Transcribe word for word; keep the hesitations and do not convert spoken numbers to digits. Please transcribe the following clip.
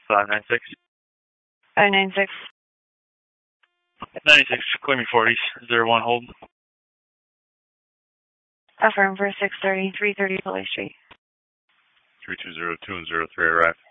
five nine six. five nine six. ninety-six, clear me forties. zero one hold. Affirm for six thirty, three thirty Foley Street. three two zero two and zero three arrive.